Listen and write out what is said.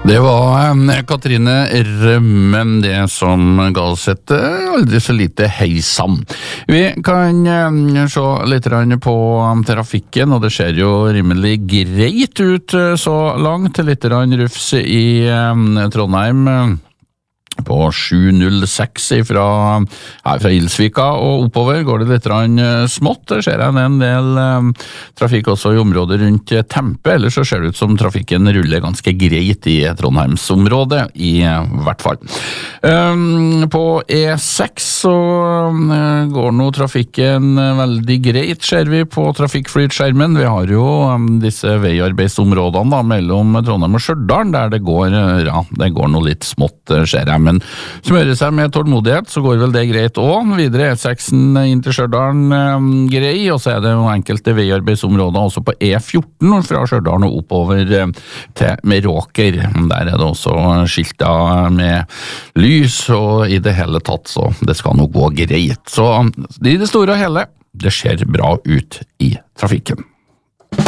Det var Katrine Rømmen det som ga oss et aldri så lite heisann. Vi kan se litt på trafikken, og det ser jo rimelig greit ut så langt. Litt rufs i Trondheim på 706 fra Ilsvika og oppover går det litt smått. Det ser en del trafikk også i området rundt Tempe, ellers så ser det ut som trafikken ruller ganske greit i Trondheimsområdet i hvert fall. På E6 så går nå trafikken veldig greit, ser vi på trafikkflytskjermen. Vi har jo disse veiarbeidsområdene da, mellom Trondheim og Stjørdal, der det går noe litt smått, ser jeg. Men smører seg med tålmodighet, så går vel det greit også. Videre E6-en inn til Stjørdalen grei, og så det jo enkelte veiarbeidsområder også på E14 fra Stjørdalen og oppover til Meråker. Der det også skilta med lys og i det hele tatt, så det skal nå gå greit. Så i det store og hele, det ser bra ut i trafikken.